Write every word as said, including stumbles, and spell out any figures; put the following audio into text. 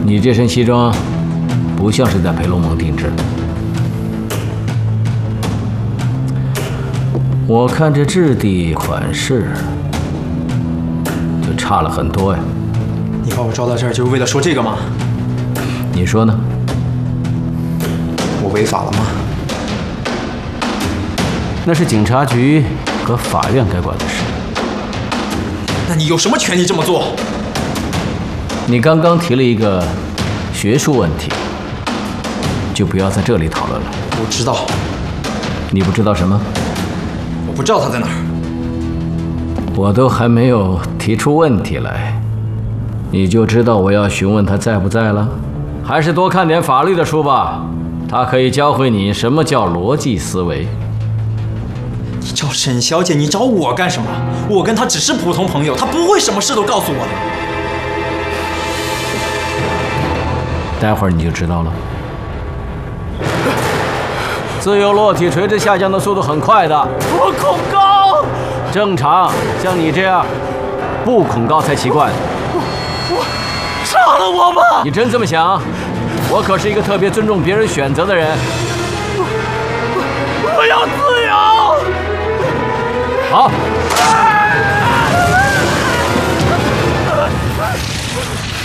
你这身西装不像是在培龙盟定制。我看这质地款式就差了很多呀。 你把我招到这儿就是为了说这个吗？ 你说呢？ 我违法了吗？ 那是警察局和法院该管的事。 那你有什么权利这么做？ 你刚刚提了一个学术问题，就不要在这里讨论了。 我知道。 你不知道什么？ 我不知道他在哪儿。 我都还没有提出问题来，你就知道我要询问他在不在了？还是多看点法律的书吧，它可以教会你什么叫逻辑思维。 你找沈小姐，你找我干什么？我跟她只是普通朋友，她不会什么事都告诉我的。 待会儿你就知道了。自由落体垂直下降的速度很快的， 我恐高。 正常，像你这样不恐高才奇怪。 我杀了我吧！ 你真这么想？我可是一个特别尊重别人选择的人。 我要自由。 好。